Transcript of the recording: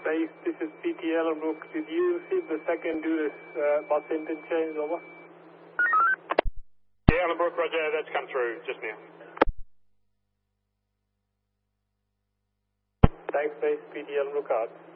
Base, this is PT Ellenbrook. Did you receive the second due to bus engine change, over? Yeah, Ellenbrook, roger, that's come through just now. Thanks, Base, PT Ellenbrook out.